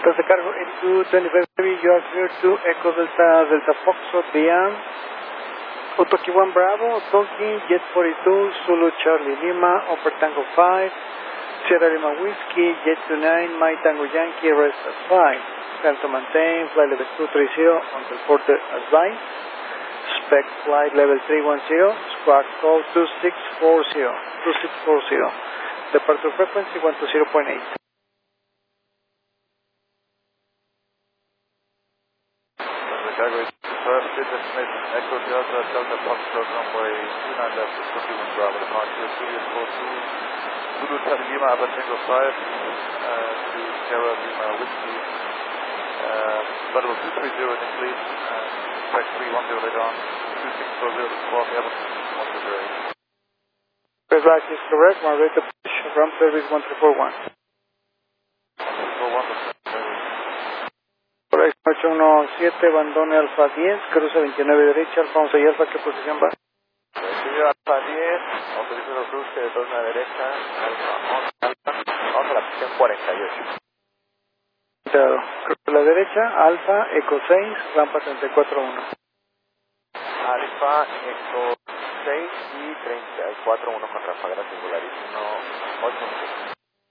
de cargo into 25 Heavy, you are clear to Echo Delta Foxtrot beyond Otoki 1 Bravo, Otoki, Jet 42, Zulu Charlie Lima, Upper Tango 5, Sierra Lima Whiskey, Jet 29, My Tango Yankee, rest at 5. Plan to maintain, flight level 230 until further advice. Spec flight level 310, squawk call 2640. Departure frequency 120.8. First destination Echo Delta Foxtrot runway 29 left, Otoki 1 Bravo, departure Sirius 42, Zulu Charlie Lima, Upper Tango 5, to Sierra Lima Whiskey, flight level 230 initially, spec 310 later on, 2640 squawk, Everton 108. Playback is correct, my rate of push, ground service 1341. 141. Por ahí 817, abandone Alfa 10, cruza 29 derecha, Alfa 11 y Alfa, ¿qué posición va? Recibido Alfa 10, autorizo el cruce de torno a la derecha, Alfa 11, vamos a la posición 48. Cruza a la derecha, Alfa, Eco 6, rampa 34-1. Alfa, Eco 6 y 34-1 con ráfaga, singular 1, 8.